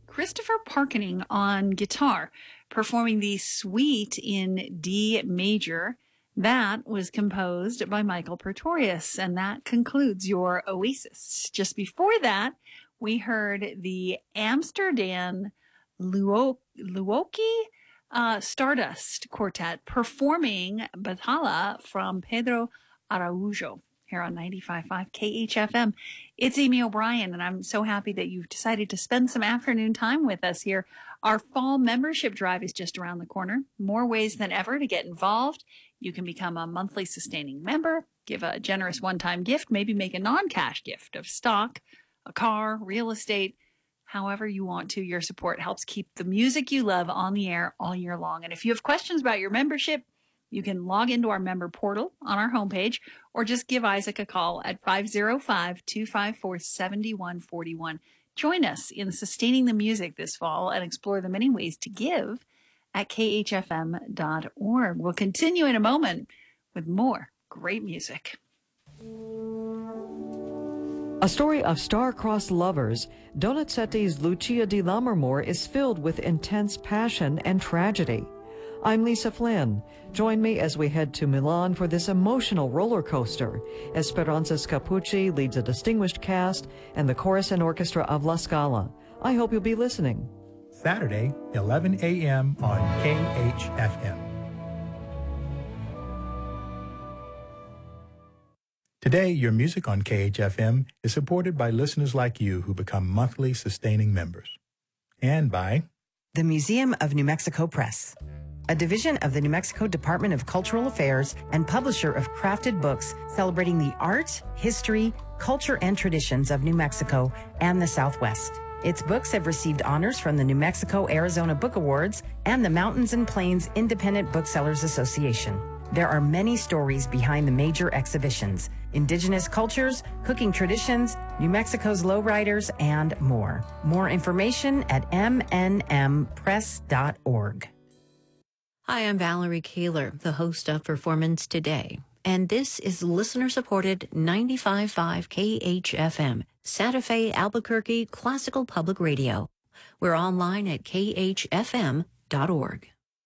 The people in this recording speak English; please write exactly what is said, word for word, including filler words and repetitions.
Christopher Parkening on guitar, performing the Suite in D major. That was composed by Michael Pretorius, and that concludes your Oasis. Just before that, we heard the Amsterdam Luo- Luoki uh, Stardust Quartet performing Batalla from Pedro Araujo here on ninety-five point five K H F M. It's Amy O'Brien, and I'm so happy that you've decided to spend some afternoon time with us here. Our fall membership drive is just around the corner. More ways than ever to get involved. You can become a monthly sustaining member, give a generous one-time gift, maybe make a non-cash gift of stock, a car, real estate, however you want to. Your support helps keep the music you love on the air all year long. And if you have questions about your membership, you can log into our member portal on our homepage or just give Isaac a call at five oh five, two five four, seven one four one. Join us in sustaining the music this fall and explore the many ways to give at k h f m dot org. We'll continue in a moment with more great music. A story of star-crossed lovers, Donizetti's Lucia di Lammermoor is filled with intense passion and tragedy. I'm Lisa Flynn. Join me as we head to Milan for this emotional roller coaster. Esperanza Scapucci leads a distinguished cast and the chorus and orchestra of La Scala. I hope you'll be listening. Saturday, eleven a.m. on K H F M. Today, your music on K H F M is supported by listeners like you who become monthly sustaining members. And by the Museum of New Mexico Press, a division of the New Mexico Department of Cultural Affairs and publisher of crafted books celebrating the art, history, culture, and traditions of New Mexico and the Southwest. Its books have received honors from the New Mexico-Arizona Book Awards and the Mountains and Plains Independent Booksellers Association. There are many stories behind the major exhibitions: indigenous cultures, cooking traditions, New Mexico's lowriders, and more. More information at m n m press dot org. Hi, I'm Valerie Kaler, the host of Performance Today, and this is listener-supported ninety-five point five K H F M, Santa Fe, Albuquerque Classical Public Radio. We're online at k h f m dot org.